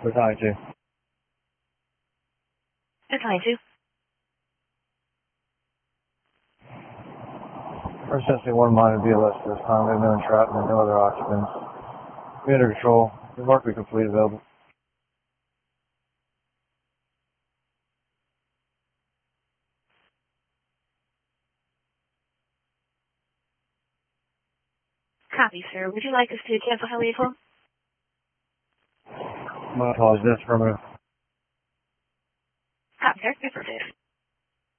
22. 22. We're sensing one minded BLS this time. They've no entrapment, no other occupants. We under control. Remark we complete available. Copy, sir. Would you like us to cancel heli vehicle? My apologies, that's affirmative. Copy, sir. Affirmative.